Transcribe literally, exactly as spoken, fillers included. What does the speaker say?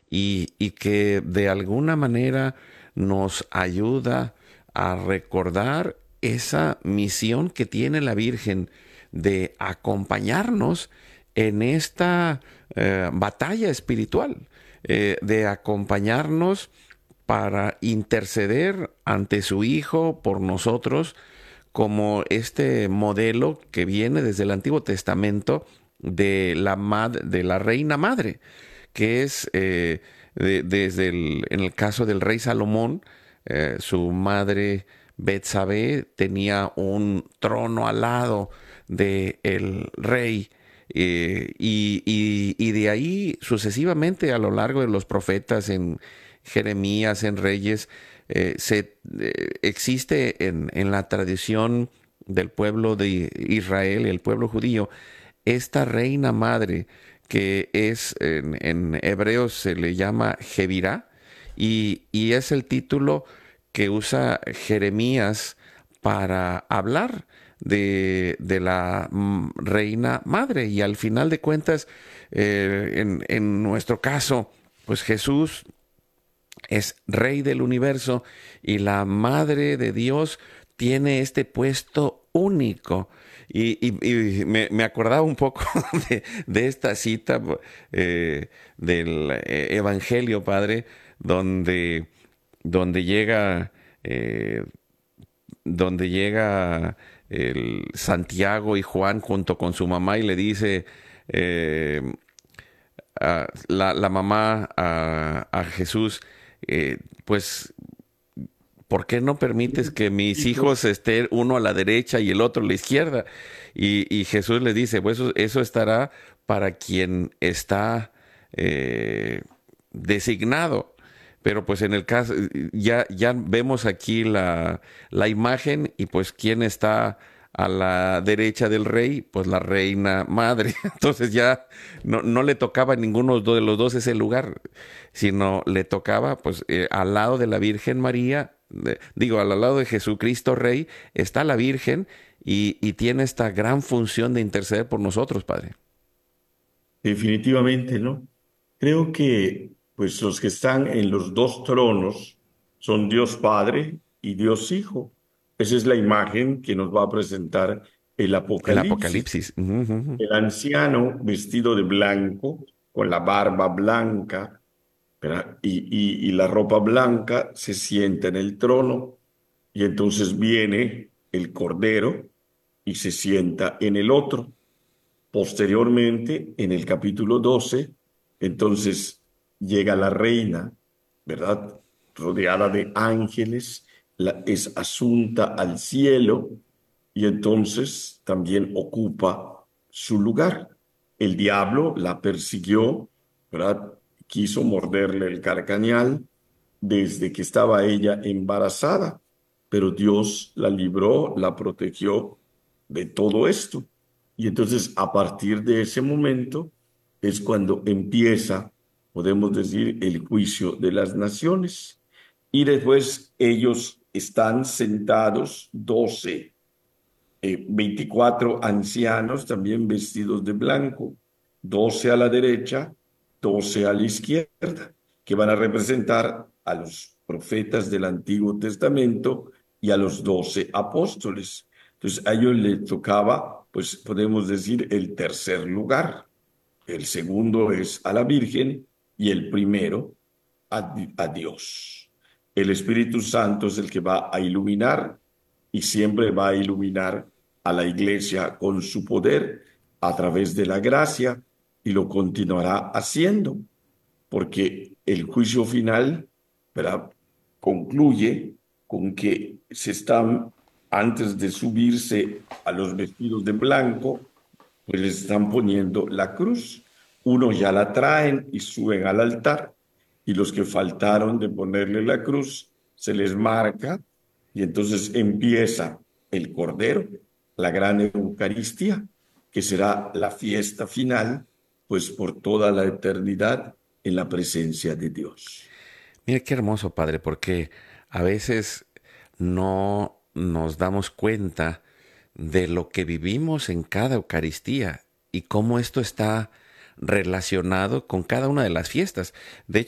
y, y que de alguna manera nos ayuda a recordar esa misión que tiene la Virgen de acompañarnos en esta eh, batalla espiritual, eh, de acompañarnos para interceder ante su Hijo por nosotros, como este modelo que viene desde el Antiguo Testamento de la, mad- de la reina madre, que es eh, de- desde el, en el caso del rey Salomón, eh, su madre Betsabé tenía un trono al lado del rey. Eh, y, y- y de ahí sucesivamente a lo largo de los profetas en Jeremías, en Reyes, eh, se, eh, existe en, en la tradición del pueblo de Israel, el pueblo judío, esta reina madre que es en, en hebreo se le llama Jebirá, y, y es el título que usa Jeremías para hablar de, de la mm, reina madre. Y al final de cuentas, eh, en, en nuestro caso, pues Jesús es rey del universo y la madre de Dios tiene este puesto único. Y, y- y me, me acordaba un poco de, de esta cita eh, del eh, Evangelio, Padre, donde, donde llega, eh, donde llega el Santiago y Juan junto con su mamá y le dice, eh, a la, la mamá a, a Jesús, eh, pues, ¿por qué no permites que mis Hijo, hijos estén uno a la derecha y el otro a la izquierda? Y, y Jesús le dice, pues eso, eso estará para quien está eh, designado. Pero pues en el caso, ya, ya vemos aquí la, la imagen y pues quién está a la derecha del rey, pues la reina madre. Entonces ya no, no le tocaba a ninguno de los dos ese lugar, sino le tocaba pues eh, al lado de la Virgen María, de- digo, al lado de Jesucristo Rey, está la Virgen y, y tiene esta gran función de interceder por nosotros, Padre. definitivamente, ¿no? Creo que pues los que están en los dos tronos son Dios Padre y Dios Hijo. Esa es la imagen que nos va a presentar el El Apocalipsis. Apocalipsis. Ujú, ujú. El anciano vestido de blanco, con la barba blanca, ¿verdad? Y, y, y la ropa blanca se sienta en el trono y entonces viene el Cordero y se sienta en el otro. Posteriormente, en el capítulo doce, entonces llega la reina, ¿verdad? Rodeada de ángeles, la- es asunta al cielo y entonces también ocupa su lugar. El diablo la persiguió, ¿verdad? Quiso morderle el carcañal desde que estaba ella embarazada, pero Dios la libró, la protegió de todo esto. Y entonces a partir de ese momento es cuando empieza, podemos decir, el juicio de las naciones. Y después ellos están sentados, doce, eh, veinticuatro ancianos también vestidos de blanco, doce a la derecha, doce a la izquierda, que van a representar a los profetas del Antiguo Testamento y a los doce apóstoles. Entonces a ellos les tocaba, pues podemos decir, el tercer lugar. El segundo es a la Virgen y el primero a, a Dios. El Espíritu Santo es el que va a iluminar y siempre va a iluminar a la iglesia con su poder a través de la gracia y lo continuará haciendo, porque el juicio final, ¿verdad?, concluye con que se están, antes de subirse a los vestidos de blanco, pues les están poniendo la cruz. Uno ya la traen y suben al altar, y los que faltaron de ponerle la cruz se les marca, y entonces empieza el Cordero, la gran Eucaristía, que será la fiesta final, pues por toda la eternidad en la presencia de Dios. Mira qué hermoso, Padre, porque a veces no nos damos cuenta de lo que vivimos en cada Eucaristía y cómo esto está relacionado con cada una de las fiestas. De